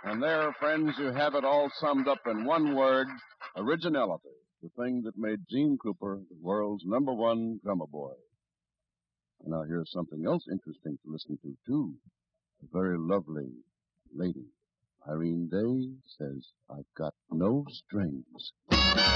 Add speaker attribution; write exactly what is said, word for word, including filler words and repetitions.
Speaker 1: And there, friends, you have it all summed up in one word, originality, the thing that made Gene Krupa the world's number one drummer boy. And now here's something else interesting to listen to, too. A very lovely lady, Irene Day, says, I've got no strings.